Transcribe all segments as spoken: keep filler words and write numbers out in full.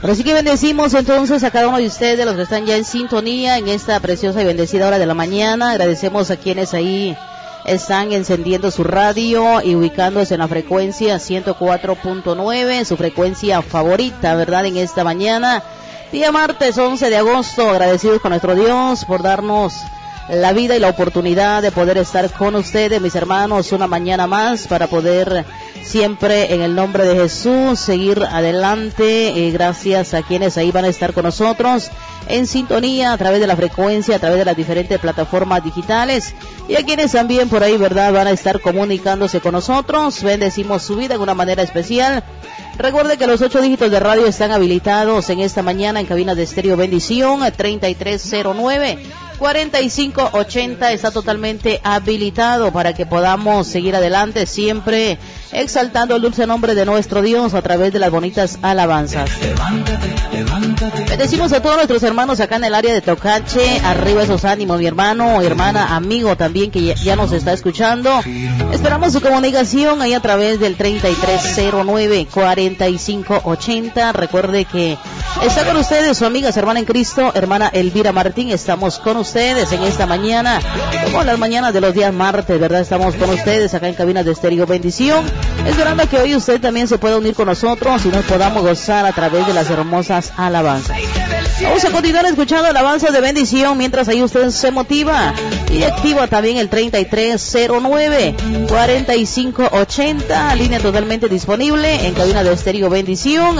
Así que bendecimos entonces a cada uno de ustedes, los que están ya en sintonía en esta preciosa y bendecida hora de la mañana. Agradecemos a quienes ahí están encendiendo su radio y ubicándose en la frecuencia ciento cuatro punto nueve, su frecuencia favorita, ¿verdad? En esta mañana, día martes once de agosto, agradecidos con nuestro Dios por darnos la vida y la oportunidad de poder estar con ustedes, mis hermanos, una mañana más para poder siempre en el nombre de Jesús seguir adelante. Eh, gracias a quienes ahí van a estar con nosotros en sintonía a través de la frecuencia, a través de las diferentes plataformas digitales, y a quienes también por ahí, verdad, van a estar comunicándose con nosotros. Bendecimos su vida de una manera especial. Recuerde que los ocho dígitos de radio están habilitados en esta mañana en cabina de Estéreo Bendición, treinta y tres cero nueve, cuarenta y cinco ochenta, está totalmente habilitado para que podamos seguir adelante siempre exaltando el dulce nombre de nuestro Dios a través de las bonitas alabanzas. Bendecimos a todos nuestros hermanos acá en el área de Tocache, arriba esos ánimos, mi hermano, hermana, amigo también que ya, ya nos está escuchando. Esperamos su comunicación ahí a través del treinta y tres cero nueve, cuarenta y cinco ochenta. Recuerde que está con ustedes su amiga, su hermana en Cristo, hermana Elvira Martín. Estamos con ustedes en esta mañana, como las mañanas de los días martes, ¿verdad? Estamos con ustedes acá en cabinas de Estéreo Bendición, esperando que hoy usted también se pueda unir con nosotros y nos podamos gozar a través de las hermosas alabanzas. Vamos a continuar escuchando alabanzas de bendición mientras ahí usted se motiva y activa también el treinta y tres cero nueve, cuarenta y cinco ochenta, línea totalmente disponible en cabina de Estéreo Bendición.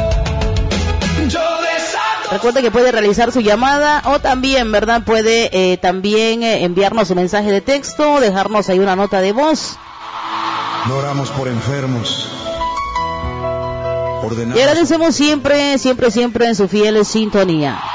Recuerde que puede realizar su llamada o también, ¿verdad? Puede eh, también eh, enviarnos un mensaje de texto, dejarnos ahí una nota de voz. No oramos por enfermos. Ordenamos. Y agradecemos siempre, siempre, siempre en su fiel sintonía.